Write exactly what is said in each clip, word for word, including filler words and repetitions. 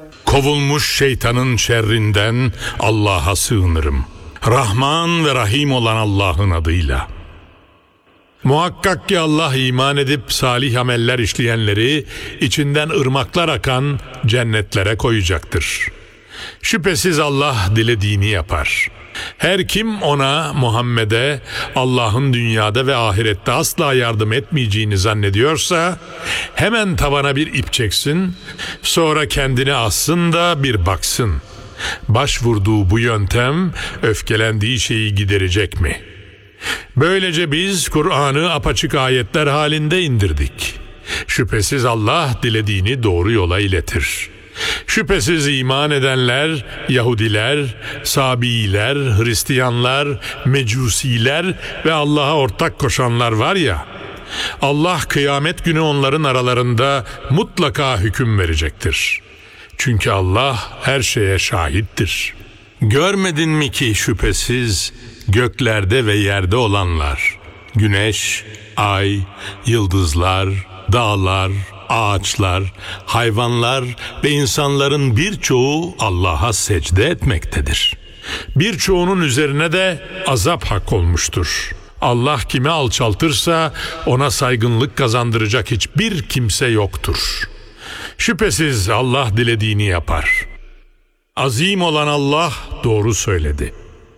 Kovulmuş şeytanın şerrinden Allah'a sığınırım. Rahman ve Rahim olan Allah'ın adıyla. Muhakkak ki Allah iman edip salih ameller işleyenleri içinden ırmaklar akan cennetlere koyacaktır. Şüphesiz Allah dilediğini yapar. Her kim ona, Muhammed'e, Allah'ın dünyada ve ahirette asla yardım etmeyeceğini zannediyorsa hemen tavana bir ip çeksin, sonra kendini assın da bir baksın. Başvurduğu bu yöntem öfkelendiği şeyi giderecek mi? Böylece biz Kur'an'ı apaçık ayetler halinde indirdik. Şüphesiz Allah dilediğini doğru yola iletir. Şüphesiz iman edenler, Yahudiler, Sabiiler, Hristiyanlar, Mecusiler ve Allah'a ortak koşanlar var ya, Allah kıyamet günü onların aralarında mutlaka hüküm verecektir. Çünkü Allah her şeye şahittir. Görmedin mi ki şüphesiz göklerde ve yerde olanlar, güneş, ay, yıldızlar, dağlar, ağaçlar, hayvanlar ve insanların birçoğu Allah'a secde etmektedir. Birçoğunun üzerine de azap hak olmuştur. Allah kimi alçaltırsa ona saygınlık kazandıracak hiçbir kimse yoktur. Şüphesiz Allah dilediğini yapar. Azim olan Allah doğru söyledi.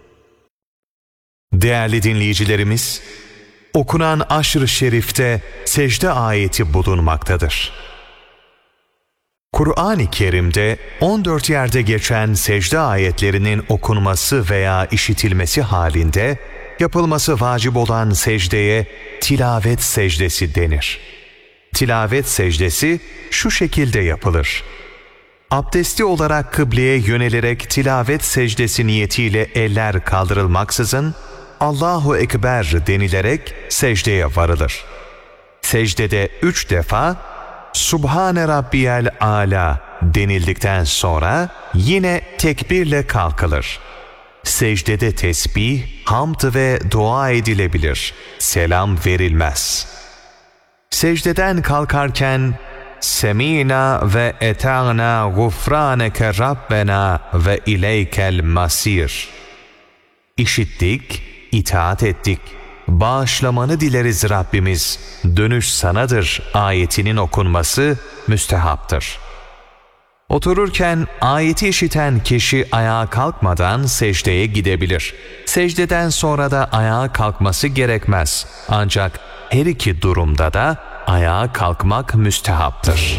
Değerli dinleyicilerimiz, okunan Aşr-ı Şerif'te secde ayeti bulunmaktadır. Kur'an-ı Kerim'de on dört yerde geçen secde ayetlerinin okunması veya işitilmesi halinde yapılması vacip olan secdeye tilavet secdesi denir. Tilavet secdesi şu şekilde yapılır. Abdesti olarak kıbleye yönelerek tilavet secdesi niyetiyle eller kaldırılmaksızın Allahu Ekber denilerek secdeye varılır. Secdede üç defa Subhane Rabbiyel Âlâ denildikten sonra yine tekbirle kalkılır. Secdede tesbih, hamd ve dua edilebilir. Selam verilmez. Secdeden kalkarken Semina ve eta'na gufraneke Rabbena ve ileykel masir. İşittik, itaat ettik. Bağışlamanı dileriz Rabbimiz. Dönüş sanadır ayetinin okunması müstehaptır. Otururken ayeti işiten kişi ayağa kalkmadan secdeye gidebilir. Secdeden sonra da ayağa kalkması gerekmez. Ancak her iki durumda da ayağa kalkmak müstehaptır.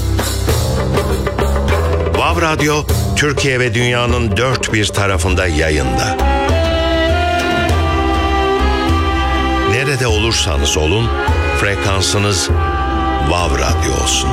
Vav Radyo, Türkiye ve dünyanın dört bir tarafında yayında. Nerede olursanız olun, frekansınız Vav Radyo olsun.